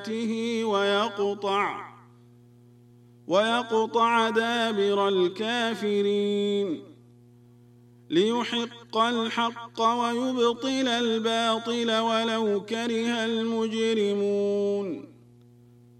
ويقطع دابر الكافرين ليحق الحق ويبطل الباطل ولو كره المجرمون.